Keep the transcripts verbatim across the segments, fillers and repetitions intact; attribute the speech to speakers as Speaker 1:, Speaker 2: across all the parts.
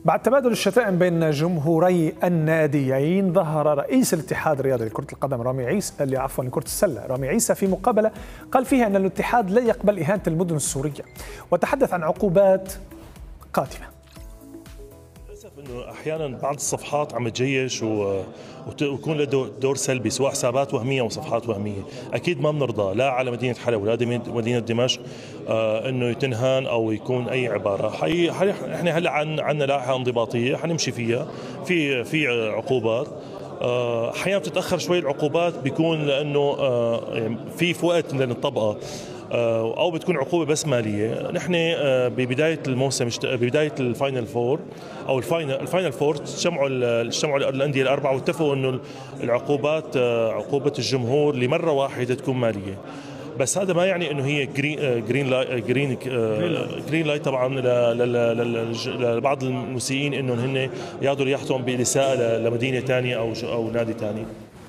Speaker 1: بعد تبادل الشتائم بين جمهوري الناديين، ظهر رئيس الاتحاد الرياضي لكرة القدم رامي عيسى اللي عفوا لكرة السلة رامي عيسى في مقابلة قال فيها أن الاتحاد لا يقبل إهانة المدن السورية، وتحدث عن عقوبات قادمة.
Speaker 2: للأسف أنه أحيانا بعض الصفحات عم تجيش و... ويكون له دور سلبي، سواء حسابات وهمية وصفحات وهمية. أكيد ما بنرضى لا على مدينة حلب ولا مدينة دمشق آه أنه يتنهان أو يكون أي عبارة. حي... حي... إحنا هلا عن... عنا لائحة انضباطية حنمشي فيها، في في عقوبات. أحيانا آه بتتأخر شوي العقوبات، بيكون لأنه آه في في وقت بدنا نطبقها، أو بتكون عقوبة بس مالية. نحن ببداية الموسم ببداية الفاينل فور أو الفاينل الفاينل فور اجتمعوا اجتمعوا الأندية الأربعة واتفقوا إنه العقوبات عقوبة الجمهور لمرة واحدة تكون مالية. بس هذا ما يعني انه هي جرين جرين لايت جرين جرين لايت طبعا لبعض المسيئين انهم هن ياخذوا رياحتهم بإساءة لمدينة ثانية او او نادي ثاني.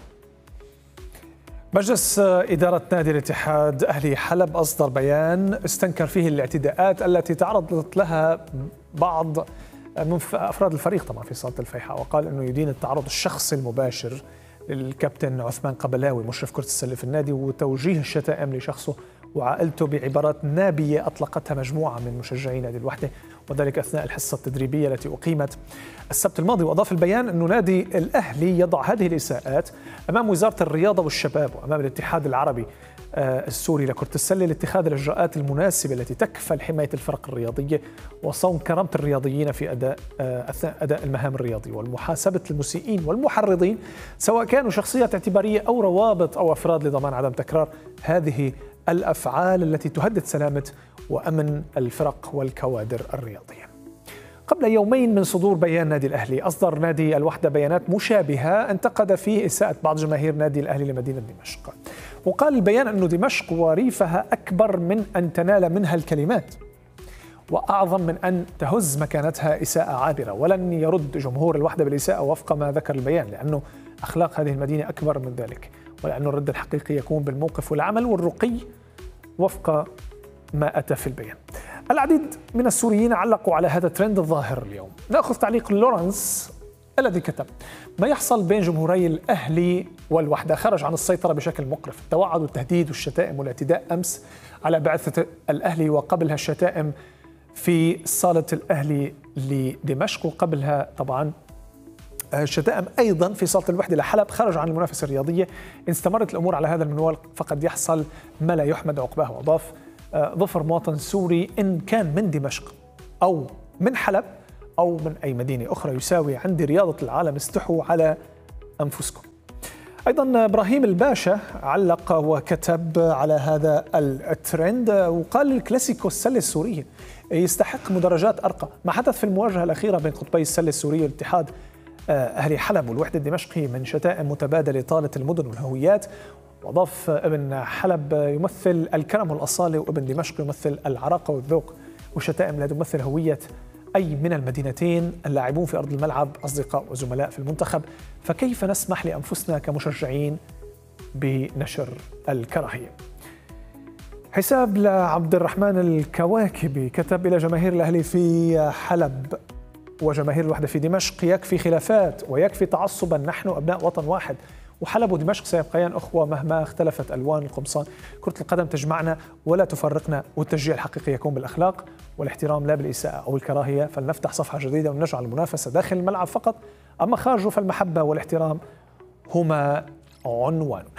Speaker 1: مجلس إدارة نادي الاتحاد أهلي حلب أصدر بيان استنكر فيه الاعتداءات التي تعرضت لها بعض من أفراد الفريق طبعا في صالة الفيحاء، وقال أنه يدين التعرض الشخصي المباشر للكابتن عثمان قبلاوي مشرف كرة السلة في النادي وتوجيه الشتائم لشخصه وعائلته بعبارات نابية أطلقتها مجموعة من مشجعي نادي الوحدة، وذلك أثناء الحصة التدريبية التي أقيمت السبت الماضي. وأضاف البيان أن نادي الأهلي يضع هذه الإساءات أمام وزارة الرياضة والشباب وأمام الاتحاد العربي السوري لكرة السلة لاتخاذ الإجراءات المناسبة التي تكفل حماية الفرق الرياضية وصون كرامة الرياضيين في أداء أثناء أداء المهام الرياضية، والمحاسبة المسيئين والمحرضين سواء كانوا شخصيات اعتبارية أو روابط أو أفراد لضمان عدم تكرار هذه الأفعال التي تهدد سلامة وأمن الفرق والكوادر الرياضية. قبل يومين من صدور بيان نادي الأهلي، أصدر نادي الوحدة بيانات مشابهة انتقد فيه إساءة بعض جماهير نادي الأهلي لمدينة دمشق. وقال البيان أن دمشق وريفها أكبر من أن تنال منها الكلمات، وأعظم من أن تهز مكانتها إساءة عابرة، ولن يرد جمهور الوحدة بالإساءة وفق ما ذكر البيان، لأنه أخلاق هذه المدينة أكبر من ذلك، ولأن الرد الحقيقي يكون بالموقف والعمل والرقي وفق ما أتى في البيان. العديد من السوريين علقوا على هذا الترند الظاهر اليوم. نأخذ تعليق لورنس الذي كتب: ما يحصل بين جمهوري الأهلي والوحدة خرج عن السيطرة بشكل مقرف. التوعد والتهديد والشتائم والاعتداء أمس على بعثة الأهلي، وقبلها الشتائم في صالة الأهلي لدمشق، وقبلها طبعا الشتائم أيضا في صالة الوحدة لحلب، خرج عن المنافسة الرياضية. إن استمرت الأمور على هذا المنوال فقد يحصل ما لا يحمد عقباه. وأضاف: ظفر مواطن سوري إن كان من دمشق أو من حلب أو من أي مدينة أخرى يساوي عندي رياضة العالم، استحوا على أنفسكم. أيضا إبراهيم الباشا علق وكتب على هذا الترند وقال: الكلاسيكو السلة السورية يستحق مدرجات أرقى. ما حدث في المواجهة الأخيرة بين قطبي السلة السورية والاتحاد أهلي حلب والوحدة الدمشقي من شتائم متبادلة طالت المدن والهويات. وأضاف: ابن حلب يمثل الكرم والأصالة، وابن دمشق يمثل العراقة والذوق، والشتائم لا تمثل هوية أي من المدينتين. اللاعبون في أرض الملعب أصدقاء وزملاء في المنتخب، فكيف نسمح لأنفسنا كمشجعين بنشر الكراهية؟ حساب لعبد الرحمن الكواكبي كتب: إلى جماهير الأهلي في حلب وجماهير الوحدة في دمشق، يكفي خلافات ويكفي تعصبا، نحن أبناء وطن واحد، وحلب ودمشق سيبقيان أخوة مهما اختلفت ألوان القمصان. كرة القدم تجمعنا ولا تفرقنا، والتشجيع الحقيقي يكون بالأخلاق والاحترام لا بالإساءة أو الكراهية. فلنفتح صفحة جديدة ونجعل المنافسة داخل الملعب فقط، أما خارجه فالمحبة والاحترام هما عنوانه.